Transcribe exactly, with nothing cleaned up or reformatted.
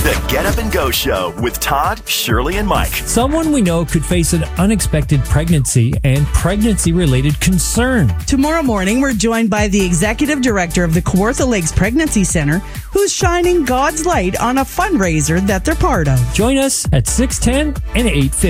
The Get Up and Go Show with Todd, Shirley, and Mike. Someone we know could face an unexpected pregnancy and pregnancy-related concern. Tomorrow morning, we're joined by the executive director of the Kawartha Lakes Pregnancy Center, who's shining God's light on a fundraiser that they're part of. Join us at six ten and eight fifty.